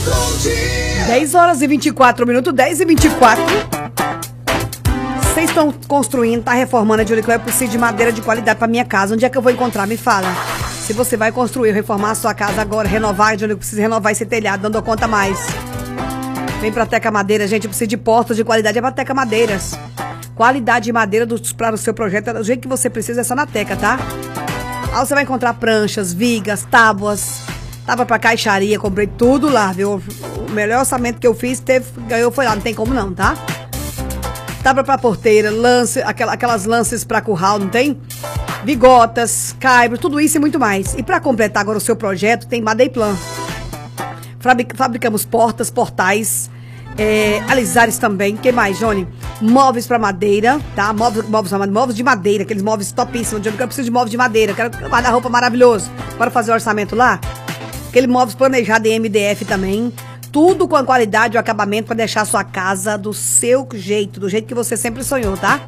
10 horas e 24 minutos, 10 e 24. Vocês estão construindo, tá reformando a Julie Cléo, eu preciso de madeira de qualidade pra minha casa. Onde é que eu vou encontrar? Me fala. Se você vai construir, reformar a sua casa agora, renovar, Julie, eu preciso renovar esse telhado, não dou conta mais. Vem pra Teca Madeira, gente, eu preciso de portas de qualidade, é pra Teca Madeiras. Qualidade de madeira para o seu projeto, do jeito que você precisa, é só na Teca, tá? Aí você vai encontrar pranchas, vigas, tábuas, tábua pra caixaria, comprei tudo lá, viu? O melhor orçamento que eu fiz, ganhou, foi lá, não tem como não, tá? Tábua pra porteira, lance, aquelas lances pra curral, não tem? Bigotas, caibro, tudo isso e muito mais. E pra completar agora o seu projeto, tem Madeiplan. Fabricamos portas, portais, alisares também. O que mais, Johnny? Móveis pra madeira, tá? Móveis de madeira, aqueles móveis topíssimos. Eu preciso de móveis de madeira, quero guarda-roupa maravilhoso. Bora fazer o orçamento lá? Aquele móveis planejado em MDF também. Tudo com a qualidade e o acabamento pra deixar a sua casa do seu jeito, do jeito que você sempre sonhou, tá?